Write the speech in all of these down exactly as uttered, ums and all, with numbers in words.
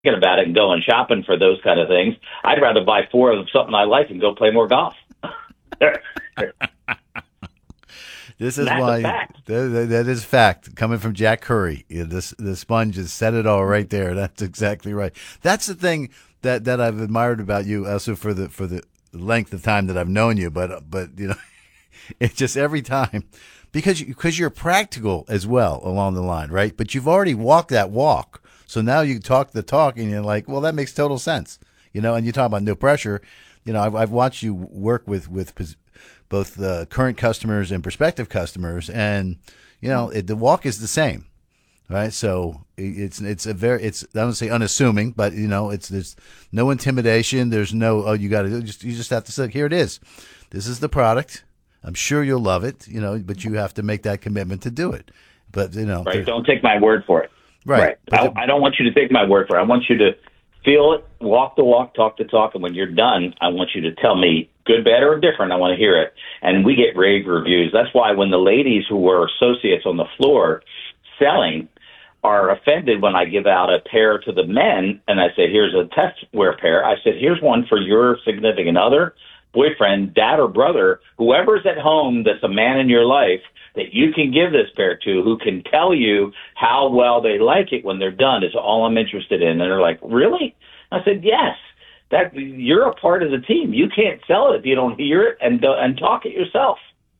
thinking about it and going shopping for those kind of things. I'd rather buy four of something I like and go play more golf. This is That's why a fact. that, that is fact coming from Jack Curry. Yeah, this the sponge has said it all right there. That's exactly right. That's the thing that, that I've admired about you, also for the for the length of time that I've known you. But but you know, it's just every time because you, because you're practical as well along the line, right? But you've already walked that walk, so now you talk the talk, and you're like, well, that makes total sense, you know. And you talk about no pressure. You know, I've, I've watched you work with with both the current customers and prospective customers, and you know it, the walk is the same, right? So it's it's a very it's I don't say unassuming, but you know it's there's no intimidation. There's no oh you got to just you just have to say here it is. This is the product. I'm sure you'll love it, you know, but you have to make that commitment to do it. But you know, right? Don't take my word for it. Right. right. I, I don't want you to take my word for it. I want you to feel it, walk the walk, talk the talk, and when you're done, I want you to tell me good, bad, or different. I want to hear it. And we get rave reviews. That's why when the ladies who were associates on the floor selling are offended when I give out a pair to the men and I say, here's a test wear pair. I said, here's one for your significant other, boyfriend, dad, or brother, whoever's at home that's a man in your life that you can give this pair to, who can tell you how well they like it when they're done, is all I'm interested in. And they're like, really? I said, yes. That you're a part of the team. You can't sell it if you don't hear it and and talk it yourself.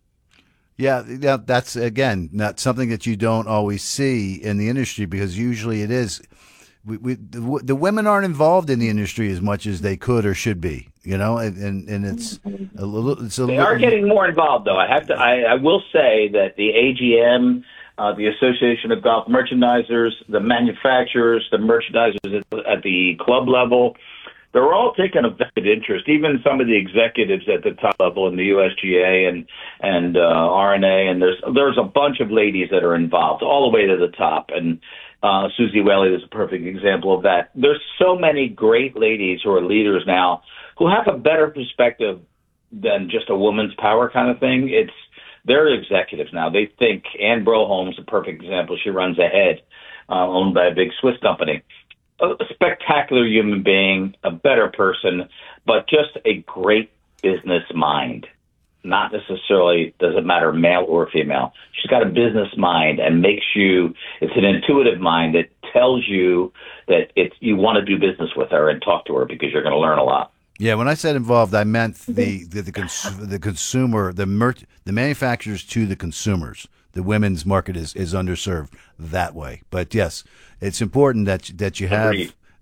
Yeah, yeah, that's again not something that you don't always see in the industry, because usually it is. We, we the, the women aren't involved in the industry as much as they could or should be, you know, and and, and it's a little. It's a they little, are getting more involved, though. I have to. I, I will say that the A G M, uh, the Association of Golf Merchandisers, the manufacturers, the merchandisers at, at the club level, they're all taking a vested interest. Even some of the executives at the top level in the U S G A and and uh, R N A, and there's there's a bunch of ladies that are involved all the way to the top. And uh, Susie Whaley is a perfect example of that. There's so many great ladies who are leaders now who have a better perspective than just a woman's power kind of thing. It's they're executives now. They think. Anne Broholm's a perfect example. She runs Ahead, uh, owned by a big Swiss company. A spectacular human being, a better person, but just a great business mind. Not necessarily, doesn't matter male or female. She's got a business mind and makes you, it's an intuitive mind that tells you that it's, you want to do business with her and talk to her because you're going to learn a lot. Yeah, when I said involved, I meant the the the, cons- the consumer, the mer- the manufacturers to the consumers. The women's market is, is underserved that way. But yes, it's important that that you have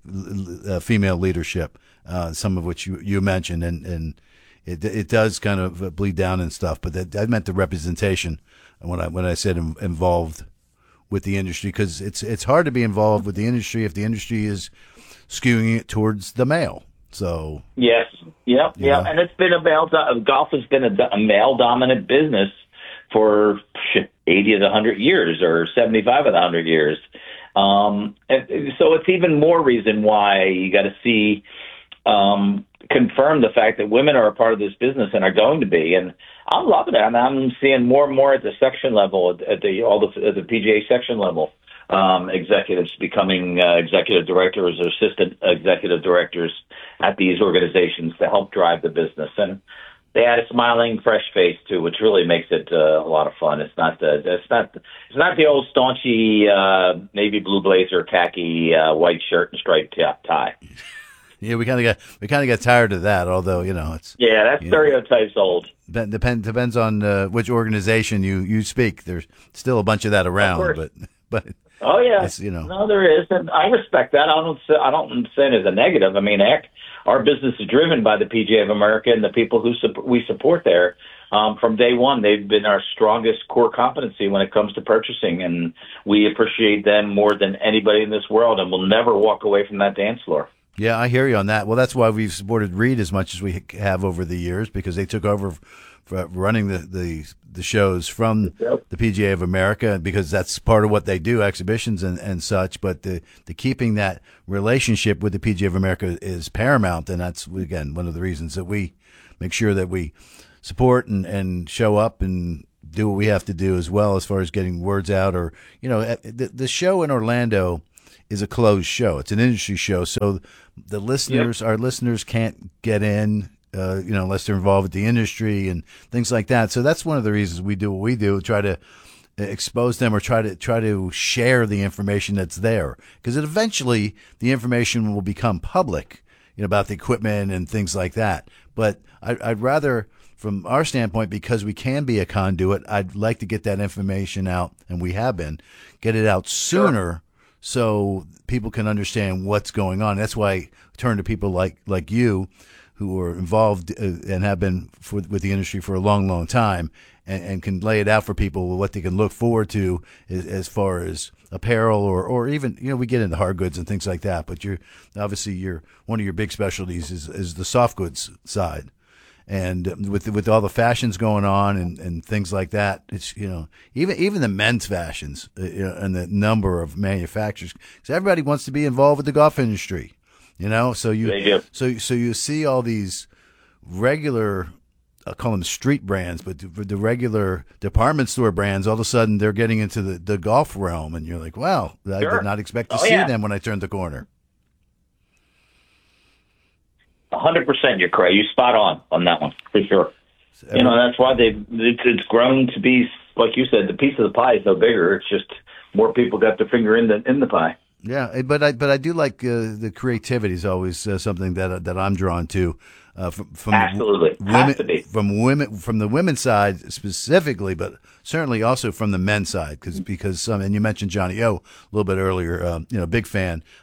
uh, female leadership, uh, some of which you, you mentioned, and, and it it does kind of bleed down and stuff. But that, I meant the representation when I when I said in, involved with the industry, because it's it's hard to be involved with the industry if the industry is skewing it towards the male. So yes, yep, yeah, and it's been a male. Do- golf has been a, a male dominant business for eighty of the hundred years, or seventy-five of the hundred years. Um, and so it's even more reason why you got to see, um, confirm the fact that women are a part of this business and are going to be. And I'm loving it. I mean, I'm seeing more and more at the section level, at, at the all the at the P G A section level, um, executives becoming uh, executive directors or assistant executive directors at these organizations to help drive the business. And they add a smiling, fresh face too, which really makes it uh, a lot of fun. It's not the it's not it's not the old staunchy uh, navy blue blazer, khaki uh, white shirt and striped tie. Yeah, we kind of got we kind of got tired of that. Although you know it's yeah, that stereotype's know, old. Depend depends on uh, which organization you, you speak. There's still a bunch of that around, but but oh yeah, you know, no, there is, and I respect that. I don't say, I don't say it as a negative. I mean, heck, our business is driven by the P G A of America and the people who su- we support there. Um, from day one, they've been our strongest core competency when it comes to purchasing, and we appreciate them more than anybody in this world, and we'll never walk away from that dance floor. Yeah, I hear you on that. Well, that's why we've supported Reed as much as we have over the years, because they took over for running the, the, the shows from yep. the P G A of America, because that's part of what they do, exhibitions and, and such. But the, the keeping that relationship with the P G A of America is paramount, and that's, again, one of the reasons that we make sure that we support and, and show up and do what we have to do as well, as far as getting words out. Or, you know, the, the show in Orlando is a closed show. It's an industry show, so the listeners, yep. our listeners, can't get in, uh, you know, unless they're involved with the industry and things like that. So that's one of the reasons we do what we do: try to expose them or try to try to share the information that's there, because eventually the information will become public, you know, about the equipment and things like that. But I, I'd rather, from our standpoint, because we can be a conduit, I'd like to get that information out, and we have been, get it out sooner. Sure. So people can understand what's going on. That's why I turn to people like like you, who are involved uh, and have been for, with the industry for a long, long time, and, and can lay it out for people what they can look forward to as, as far as apparel or, or even, you know, we get into hard goods and things like that. But you're obviously you're one of your big specialties is, is the soft goods side. And with with all the fashions going on and, and things like that, it's, you know, even even the men's fashions, uh, you know, and the number of manufacturers, because everybody wants to be involved with the golf industry, you know. So you so so you see all these regular, I call them street brands, but the, the regular department store brands, all of a sudden they're getting into the, the golf realm, and you're like, wow, I sure. did not expect to oh, see yeah. them when I turned the corner. A hundred percent, you're correct. You're spot on on that one for sure. So, you know, that's why they it's, it's grown to be, like you said, the piece of the pie is no bigger. It's just more people got their finger in the in the pie. Yeah, but I but I do like uh, the creativity is always uh, something that that I'm drawn to. Uh, from, from Absolutely, women, has to be. from women from the women's side specifically, but certainly also from the men's side, because because some, and you mentioned Johnny O a little bit earlier. Uh, you know, big fan